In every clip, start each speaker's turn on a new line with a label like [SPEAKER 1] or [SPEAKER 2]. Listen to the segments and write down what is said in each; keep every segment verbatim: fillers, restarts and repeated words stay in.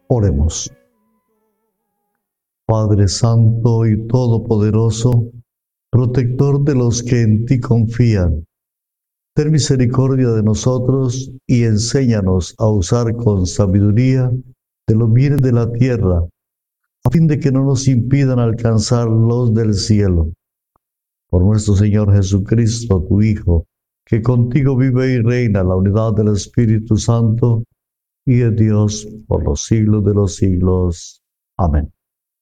[SPEAKER 1] Oremos. Padre Santo y Todopoderoso, protector de los que en ti confían, ten misericordia de nosotros y enséñanos a usar con sabiduría de los bienes de la tierra, a fin de que no nos impidan alcanzar los del cielo. Por nuestro Señor Jesucristo, tu Hijo, que contigo vive y reina en la unidad del Espíritu Santo, y es Dios por los siglos de los siglos. Amén.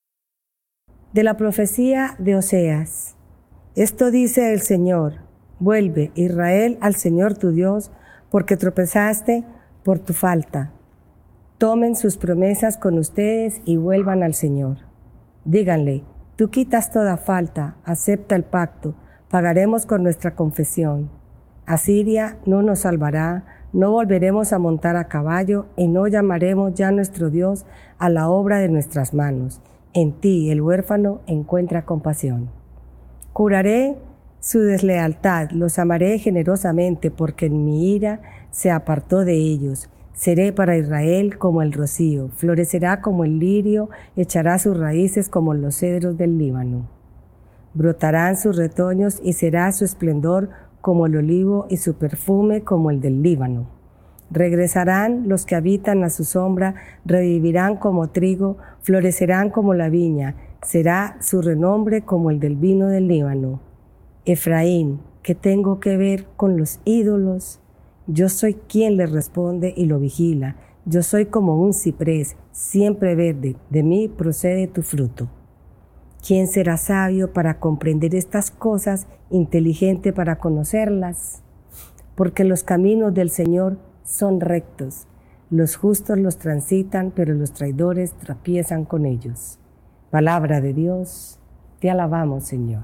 [SPEAKER 2] De la profecía de Oseas. Esto dice el Señor: vuelve, Israel, al Señor tu Dios, porque tropezaste por tu falta. Tomen sus promesas con ustedes y vuelvan al Señor. Díganle: tú quitas toda falta, acepta el pacto, pagaremos con nuestra confesión. Asiria no nos salvará, no volveremos a montar a caballo y no llamaremos ya a nuestro Dios a la obra de nuestras manos. En ti el huérfano encuentra compasión. Curaré su deslealtad, los amaré generosamente, porque en mi ira se apartó de ellos. Seré para Israel como el rocío, florecerá como el lirio, echará sus raíces como los cedros del Líbano. Brotarán sus retoños y será su esplendor como el olivo y su perfume como el del Líbano. Regresarán los que habitan a su sombra, revivirán como trigo, florecerán como la viña, será su renombre como el del vino del Líbano. Efraín, ¿qué tengo que ver con los ídolos? Yo soy quien le responde y lo vigila. Yo soy como un ciprés, siempre verde, de mí procede tu fruto. ¿Quién será sabio para comprender estas cosas, inteligente para conocerlas? Porque los caminos del Señor son rectos. Los justos los transitan, pero los traidores tropiezan con ellos. Palabra de Dios, te alabamos, Señor.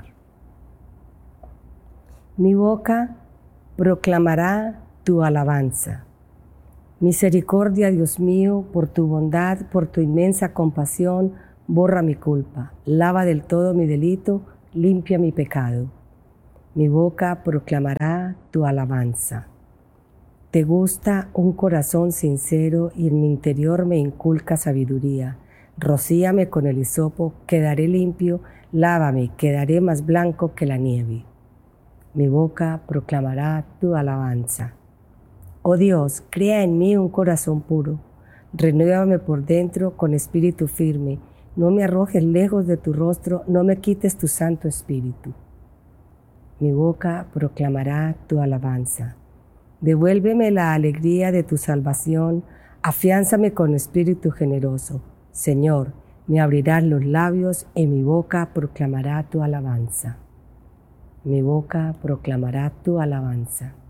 [SPEAKER 2] Mi boca proclamará tu alabanza. Misericordia, Dios mío, por tu bondad, por tu inmensa compasión, borra mi culpa, lava del todo mi delito, limpia mi pecado. Mi boca proclamará tu alabanza. Te gusta un corazón sincero y en mi interior me inculca sabiduría. Rocíame con el hisopo, quedaré limpio, lávame, quedaré más blanco que la nieve. Mi boca proclamará tu alabanza. Oh Dios, crea en mí un corazón puro. Renuévame por dentro con espíritu firme. No me arrojes lejos de tu rostro, no me quites tu santo espíritu. Mi boca proclamará tu alabanza. Devuélveme la alegría de tu salvación, afiánzame con espíritu generoso. Señor, me abrirás los labios y mi boca proclamará tu alabanza. Mi boca proclamará tu alabanza.